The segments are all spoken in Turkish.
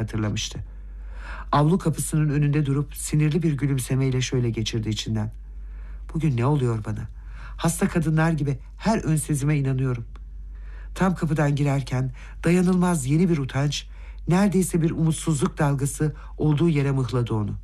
hatırlamıştı. Avlu kapısının önünde durup sinirli bir gülümsemeyle şöyle geçirdi içinden: "Bugün ne oluyor bana? Hasta kadınlar gibi her ön sezime inanıyorum." Tam kapıdan girerken dayanılmaz yeni bir utanç, neredeyse bir umutsuzluk dalgası olduğu yere mıhladı onu.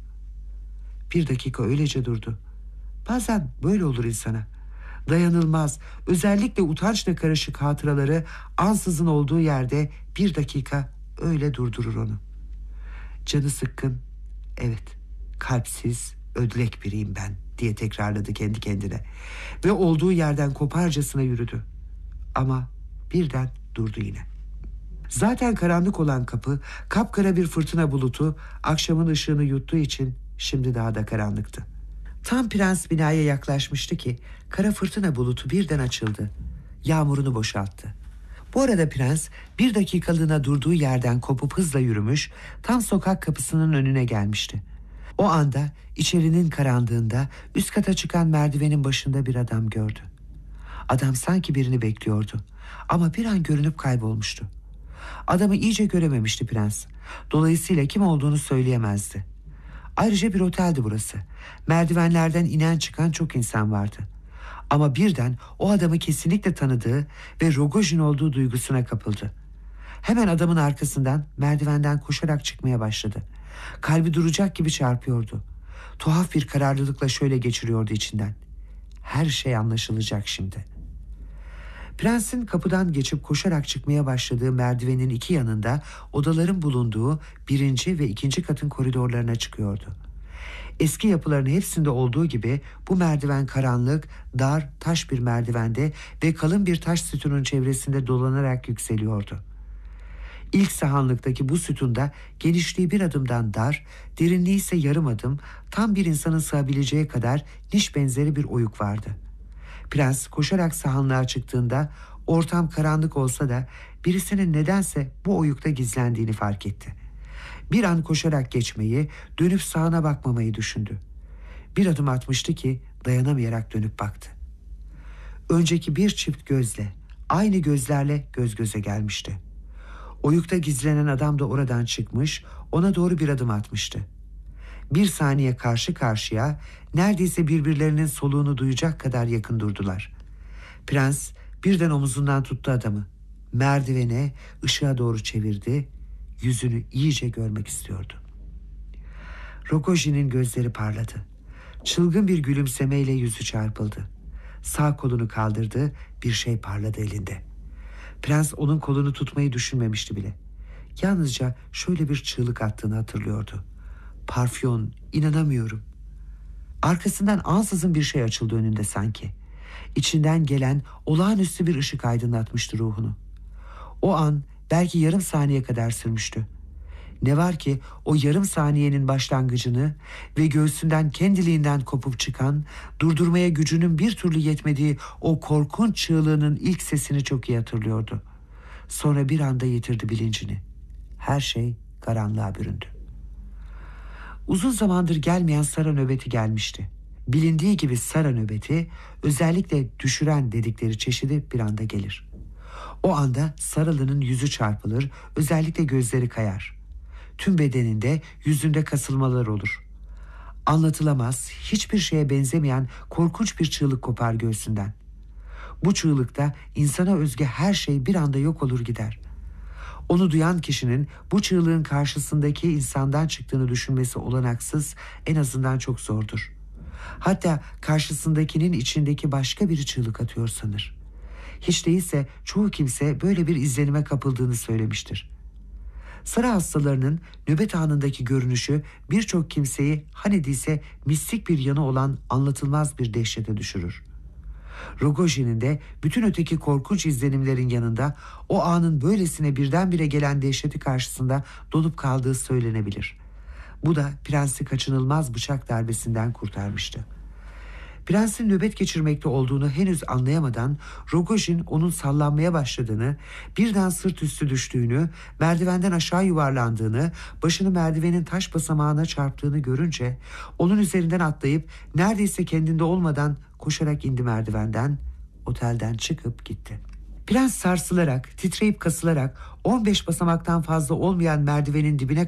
Bir dakika öylece durdu. Bazen böyle olur insana. Dayanılmaz, özellikle utançla karışık hatıraları ansızın olduğu yerde bir dakika öyle durdurur onu. Canı sıkkın, evet, kalpsiz, ödlek biriyim ben diye tekrarladı kendi kendine. Ve olduğu yerden koparcasına yürüdü. Ama birden durdu yine. Zaten karanlık olan kapı, kapkara bir fırtına bulutu, akşamın ışığını yuttuğu için şimdi daha da karanlıktı. Tam prens binaya yaklaşmıştı ki kara fırtına bulutu birden açıldı. Yağmurunu boşalttı. Bu arada prens bir dakikalığına durduğu yerden kopup hızla yürümüş, tam sokak kapısının önüne gelmişti. O anda içerinin karanlığında üst kata çıkan merdivenin başında bir adam gördü. Adam sanki birini bekliyordu ama bir an görünüp kaybolmuştu. Adamı iyice görememişti prens. Dolayısıyla kim olduğunu söyleyemezdi. Ayrıca bir oteldi burası. Merdivenlerden inen çıkan çok insan vardı. Ama birden o adamı kesinlikle tanıdığı ve Rogojin olduğu duygusuna kapıldı. Hemen adamın arkasından merdivenden koşarak çıkmaya başladı. Kalbi duracak gibi çarpıyordu. Tuhaf bir kararlılıkla şöyle geçiriyordu içinden: her şey anlaşılacak şimdi. Prensin kapıdan geçip koşarak çıkmaya başladığı merdivenin iki yanında odaların bulunduğu 1. ve 2. katın koridorlarına çıkıyordu. Eski yapıların hepsinde olduğu gibi bu merdiven karanlık, dar, taş bir merdivende ve kalın bir taş sütunun çevresinde dolanarak yükseliyordu. İlk sahanlıktaki bu sütunda genişliği bir adımdan dar, derinliği ise yarım adım, tam bir insanın sığabileceği kadar niş benzeri bir oyuk vardı. Prens koşarak sahanlığa çıktığında ortam karanlık olsa da birisinin nedense bu oyukta gizlendiğini fark etti. Bir an koşarak geçmeyi, dönüp sağına bakmamayı düşündü. Bir adım atmıştı ki dayanamayarak dönüp baktı. Önceki bir çift gözle, aynı gözlerle göz göze gelmişti. Oyukta gizlenen adam da oradan çıkmış, ona doğru bir adım atmıştı. Bir saniye karşı karşıya, neredeyse birbirlerinin soluğunu duyacak kadar yakın durdular. Prens birden omuzundan tuttu adamı. Merdivene, ışığa doğru çevirdi. Yüzünü iyice görmek istiyordu. Rogojin'in gözleri parladı. Çılgın bir gülümsemeyle yüzü çarpıldı. Sağ kolunu kaldırdı, bir şey parladı elinde. Prens onun kolunu tutmayı düşünmemişti bile. Yalnızca şöyle bir çığlık attığını hatırlıyordu: "Parfyon, inanamıyorum." Arkasından ansızın bir şey açıldı önünde sanki. İçinden gelen olağanüstü bir ışık aydınlatmıştı ruhunu. O an belki yarım saniye kadar sürmüştü. Ne var ki o yarım saniyenin başlangıcını ve göğsünden kendiliğinden kopup çıkan, durdurmaya gücünün bir türlü yetmediği o korkunç çığlığının ilk sesini çok iyi hatırlıyordu. Sonra bir anda yitirdi bilincini. Her şey karanlığa büründü. Uzun zamandır gelmeyen Sara nöbeti gelmişti. Bilindiği gibi Sara nöbeti özellikle düşüren dedikleri çeşidi bir anda gelir. O anda Saralı'nın yüzü çarpılır, özellikle gözleri kayar. Tüm bedeninde, yüzünde kasılmalar olur. Anlatılamaz, hiçbir şeye benzemeyen korkunç bir çığlık kopar göğsünden. Bu çığlıkta insana özgü her şey bir anda yok olur gider. Onu duyan kişinin bu çığlığın karşısındaki insandan çıktığını düşünmesi olanaksız, en azından çok zordur. Hatta karşısındakinin içindeki başka biri çığlık atıyor sanır. Hiç değilse çoğu kimse böyle bir izlenime kapıldığını söylemiştir. Sara hastalarının nöbet anındaki görünüşü birçok kimseyi hani değilse mistik bir yanı olan anlatılmaz bir dehşete düşürür. Rogojin'in de bütün öteki korkunç izlenimlerin yanında o anın böylesine birdenbire gelen dehşeti karşısında donup kaldığı söylenebilir. Bu da prensi kaçınılmaz bıçak darbesinden kurtarmıştı. Prensin nöbet geçirmekte olduğunu henüz anlayamadan Rogojin onun sallanmaya başladığını, birden sırt üstü düştüğünü, merdivenden aşağı yuvarlandığını, başını merdivenin taş basamağına çarptığını görünce onun üzerinden atlayıp neredeyse kendinde olmadan koşarak indi merdivenden, otelden çıkıp gitti. Prens sarsılarak, titreyip kasılarak 15 basamaktan fazla olmayan merdivenin dibine